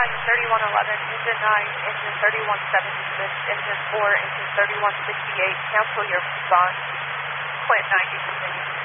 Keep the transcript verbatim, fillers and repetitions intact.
nine, thirty-one eleven, engine nine, engine thirty-one seventy-six, engine four, engine thirty-one sixty-eight. Cancel your bond. Quit ninety, continue.